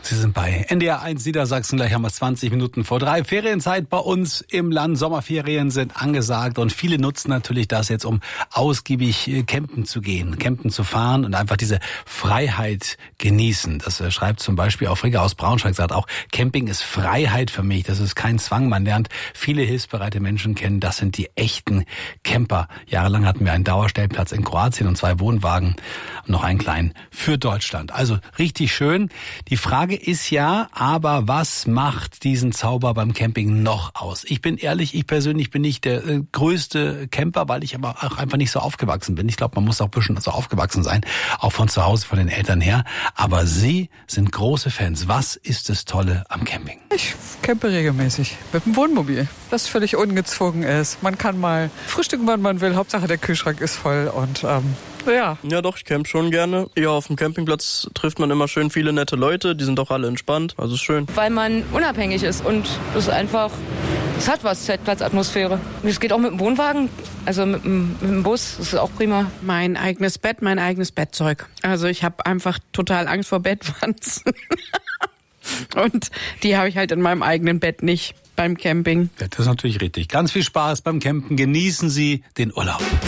Sie sind bei NDR 1 Niedersachsen, gleich haben wir 20 Minuten vor 3. Ferienzeit bei uns im Land, Sommerferien sind angesagt und viele nutzen natürlich das jetzt, um ausgiebig campen zu gehen, campen zu fahren und einfach diese Freiheit genießen. Das schreibt zum Beispiel auch Frigga aus Braunschweig, sagt auch, Camping ist Freiheit für mich, das ist kein Zwang. Man lernt viele hilfsbereite Menschen kennen, das sind die echten Camper. Jahrelang hatten wir einen Dauerstellplatz in Kroatien und 2 Wohnwagen und noch einen kleinen für Deutschland. Also richtig schön. Die Frage ist ja, aber was macht diesen Zauber beim Camping noch aus? Ich bin ehrlich, ich persönlich bin nicht der größte Camper, weil ich aber auch einfach nicht so aufgewachsen bin. Ich glaube, man muss auch ein bisschen so aufgewachsen sein, auch von zu Hause, von den Eltern her. Aber Sie sind große Fans. Was ist das Tolle am Camping? Ich campe regelmäßig mit dem Wohnmobil, das völlig ungezwungen ist. Man kann mal frühstücken, wann man will. Hauptsache der Kühlschrank ist voll und ja. Ja doch, ich camp schon gerne. Ja, auf dem Campingplatz trifft man immer schön viele nette Leute, die sind auch alle entspannt, also ist schön. Weil man unabhängig ist und das ist einfach, das hat was, Zeltplatzatmosphäre. Es geht auch mit dem Wohnwagen, also mit dem Bus, das ist auch prima. Mein eigenes Bett, mein eigenes Bettzeug. Also ich habe einfach total Angst vor Bettwanzen. Und die habe ich halt in meinem eigenen Bett nicht beim Camping. Ja, das ist natürlich richtig. Ganz viel Spaß beim Campen. Genießen Sie den Urlaub.